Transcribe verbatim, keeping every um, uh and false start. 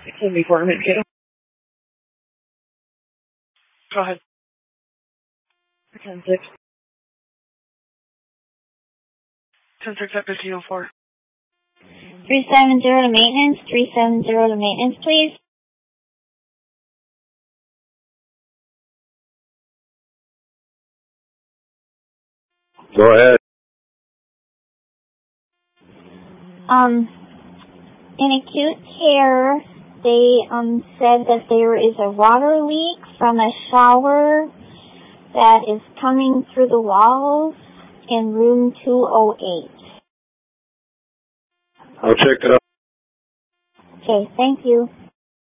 seventy-four, I'm in Cato. Go ahead. ten six. ten six at fifteen oh four. three seven zero to maintenance. three seven zero to maintenance, please. Go ahead. Um, in acute care, they um said that there is a water leak from a shower that is coming through the walls in room two oh eight. I'll check it out. Okay, thank you.